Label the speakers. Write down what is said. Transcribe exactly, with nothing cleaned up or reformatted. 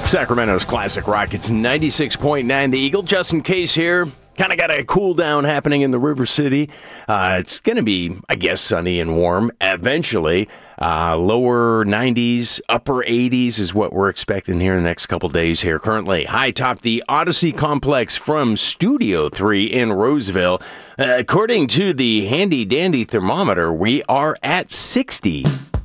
Speaker 1: Sacramento's Classic Rock. It's ninety-six point nine The Eagle. Justin Case here. Kind of got a cool down happening in the River City. Uh, it's going to be, I guess, sunny and warm eventually. Uh, lower nineties, upper eighties is what we're expecting here in the next couple days here. Currently, high top the Odyssey Complex from Studio three in Roseville. Uh, according to the handy dandy thermometer, we are at sixty.